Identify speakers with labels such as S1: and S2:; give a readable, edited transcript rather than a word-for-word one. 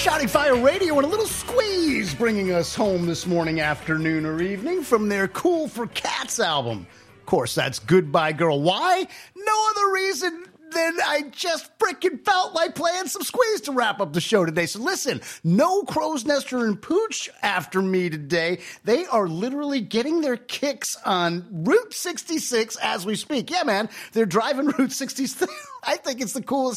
S1: Shouting Fire Radio and a little squeeze bringing us home this morning, afternoon, or evening from their Cool for Cats album. Of course, that's Goodbye Girl. Why? No other reason than I just freaking felt like playing some squeeze to wrap up the show today. So listen, no Crow's Nester and Pooch after me today. They are literally getting their kicks on Route 66 as we speak. Yeah, man, they're driving Route 66. I think it's the coolest